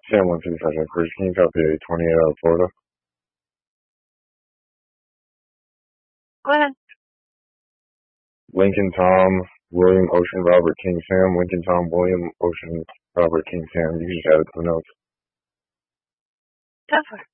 Sam 125 first. Can you copy a 28 out of Florida? Go ahead. Lincoln Tom, William Ocean, Robert King Sam. Lincoln Tom, William Ocean, Robert King Sam. You can just add it to the notes. Go for it.